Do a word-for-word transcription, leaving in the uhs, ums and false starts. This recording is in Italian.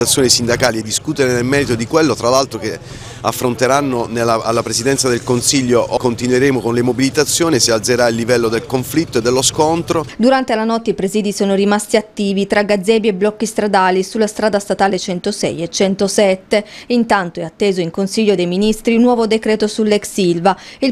sindacali e discutere nel merito di quello, tra l'altro che affronteranno nella, alla Presidenza del Consiglio. Continueremo con le mobilitazioni, si alzerà il livello del conflitto e dello scontro. Durante la notte i presidi sono rimasti attivi tra gazebi e blocchi stradali sulla strada statale centosei e centosette. Intanto è atteso in Consiglio dei Ministri il nuovo decreto sull'ex Ilva. Il